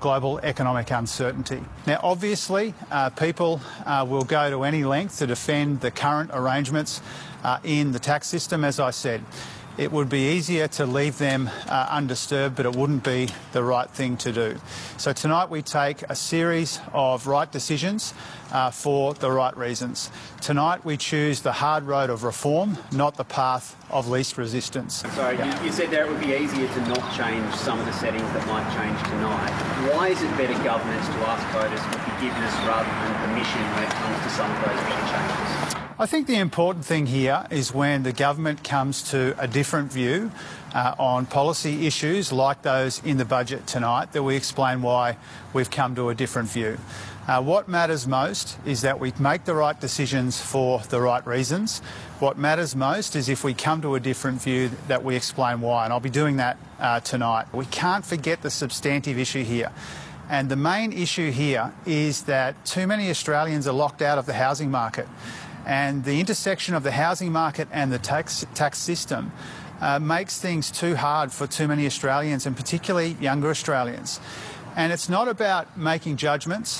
global economic uncertainty. Now, obviously, people will go to any length to defend the current arrangements in the tax system, as I said. It would be easier to leave them undisturbed, but it wouldn't be the right thing to do. So tonight we take a series of right decisions for the right reasons. Tonight we choose the hard road of reform, not the path of least resistance. Sorry, you said there it would be easier to not change some of the settings that might change tonight. Why is it better governance to ask voters for forgiveness rather than permission when it comes to some of those big changes? I think the important thing here is when the government comes to a different view on policy issues like those in the budget tonight, that we explain why we've come to a different view. What matters most is that we make the right decisions for the right reasons. What matters most is if we come to a different view that we explain why, and I'll be doing that tonight. We can't forget the substantive issue here. And the main issue here is that too many Australians are locked out of the housing market. And the intersection of the housing market and the tax system makes things too hard for too many Australians, and particularly younger Australians. And it's not about making judgments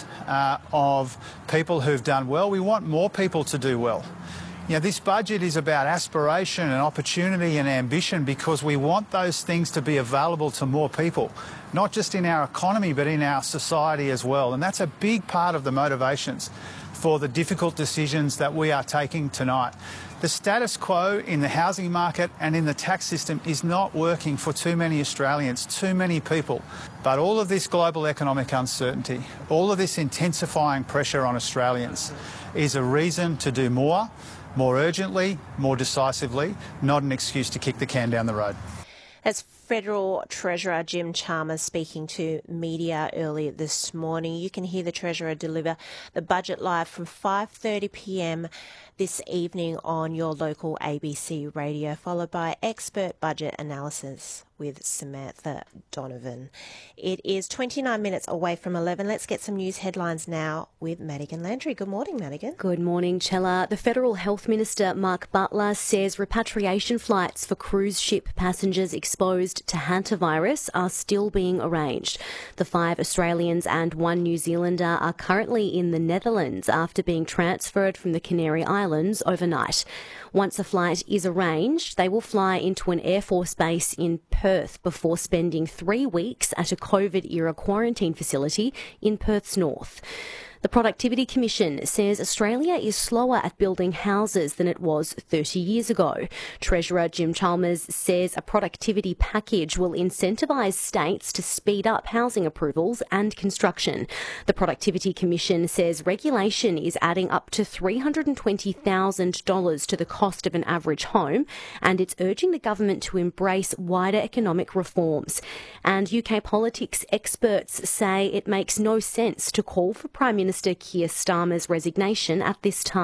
of people who've done well. We want more people to do well. You know, this budget is about aspiration and opportunity and ambition, because we want those things to be available to more people, not just in our economy but in our society as well. And that's a big part of the motivations for the difficult decisions that we are taking tonight. The status quo in the housing market and in the tax system is not working for too many Australians, too many people. But all of this global economic uncertainty, all of this intensifying pressure on Australians is a reason to do more urgently, more decisively, not an excuse to kick the can down the road. That's Federal Treasurer Jim Chalmers speaking to media earlier this morning. You can hear the Treasurer deliver the budget live from 5:30 p.m. this evening on your local ABC radio, followed by expert budget analysis with Samantha Donovan. It is 29 minutes away from 11. Let's get some news headlines now with Madigan Landry. Good morning, Madigan. Good morning, Chella. The Federal Health Minister, Mark Butler, says repatriation flights for cruise ship passengers exposed to hantavirus are still being arranged. The 5 Australians and 1 New Zealander are currently in the Netherlands after being transferred from the Canary Islands overnight. Once a flight is arranged, they will fly into an Air Force base in Perth before spending 3 weeks at a COVID-era quarantine facility in Perth's north. The Productivity Commission says Australia is slower at building houses than it was 30 years ago. Treasurer Jim Chalmers says a productivity package will incentivise states to speed up housing approvals and construction. The Productivity Commission says regulation is adding up to $320,000 to the cost of an average home, and it's urging the government to embrace wider economic reforms. And UK politics experts say it makes no sense to call for Prime Minister Keir Starmer's resignation at this time.